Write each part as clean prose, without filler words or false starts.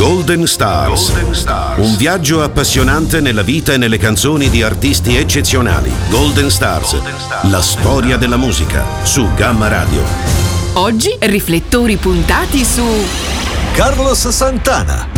Golden Stars. Un viaggio appassionante nella vita e nelle canzoni di artisti eccezionali. Golden Stars. La storia della musica su Gamma Radio. Oggi riflettori puntati su Carlos Santana.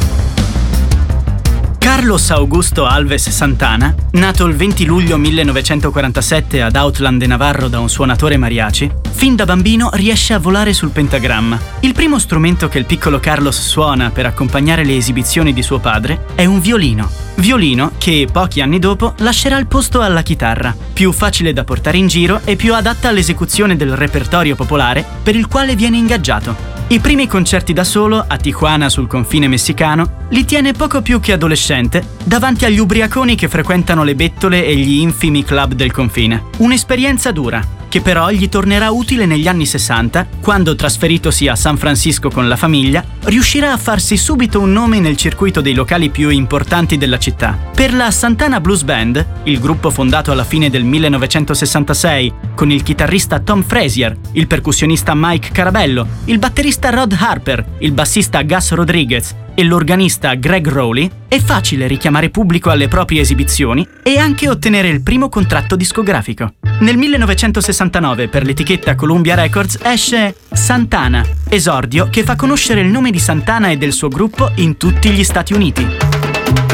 Carlos Augusto Alves Santana, nato il 20 luglio 1947 ad Outland de Navarro da un suonatore mariachi, fin da bambino riesce a volare sul pentagramma. Il primo strumento che il piccolo Carlos suona per accompagnare le esibizioni di suo padre è un violino. Violino che, pochi anni dopo, lascerà il posto alla chitarra, più facile da portare in giro e più adatta all'esecuzione del repertorio popolare per il quale viene ingaggiato. I primi concerti da solo, a Tijuana sul confine messicano, li tiene poco più che adolescente, davanti agli ubriaconi che frequentano le bettole e gli infimi club del confine. Un'esperienza dura, che però gli tornerà utile negli anni 60, quando, trasferitosi a San Francisco con la famiglia, riuscirà a farsi subito un nome nel circuito dei locali più importanti della città. Per la Santana Blues Band, il gruppo fondato alla fine del 1966, con il chitarrista Tom Frazier, il percussionista Mike Carabello, il batterista Rod Harper, il bassista Gus Rodriguez e l'organista Greg Rowley, è facile richiamare pubblico alle proprie esibizioni e anche ottenere il primo contratto discografico. Nel 1969 per l'etichetta Columbia Records esce Santana, esordio che fa conoscere il nome di Santana e del suo gruppo in tutti gli Stati Uniti.